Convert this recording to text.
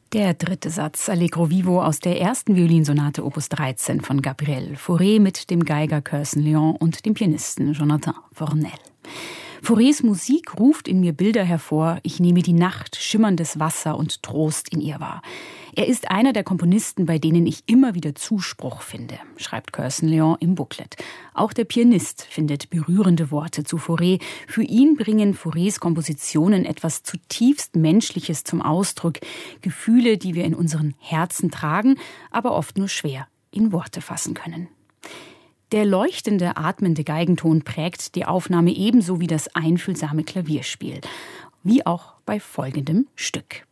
Der dritte Satz, Allegro Vivo aus der ersten Violinsonate Opus 13 von Gabriel Fauré mit dem Geiger Curson Leon und dem Pianisten Jonathan Fornel. Faurés Musik ruft in mir Bilder hervor, ich nehme die Nacht, schimmerndes Wasser und Trost in ihr wahr. Er ist einer der Komponisten, bei denen ich immer wieder Zuspruch finde, schreibt Curson Leon im Booklet. Auch der Pianist findet berührende Worte zu Fauré. Für ihn bringen Faurés Kompositionen etwas zutiefst Menschliches zum Ausdruck. Gefühle, die wir in unseren Herzen tragen, aber oft nur schwer in Worte fassen können. Der leuchtende, atmende Geigenton prägt die Aufnahme ebenso wie das einfühlsame Klavierspiel. Wie auch bei folgendem Stück.